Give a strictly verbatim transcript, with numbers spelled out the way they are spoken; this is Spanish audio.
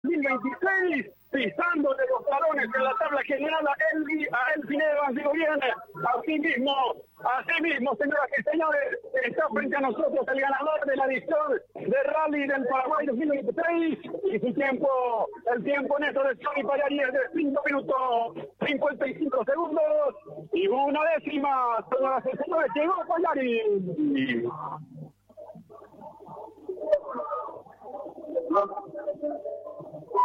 dos mil veintiséis, pisando de los talones en la tabla general a Elvi, a Elvi Nevas, digo bien, así mismo, así mismo, señoras y señores, está frente a nosotros el ganador de la edición de Rally del Paraguay dos mil veintiséis, y su tiempo, el tiempo neto de Johnny Pagliari es de cinco minutos cincuenta y cinco segundos, y una décima, señoras y señores, llegó Pagliari.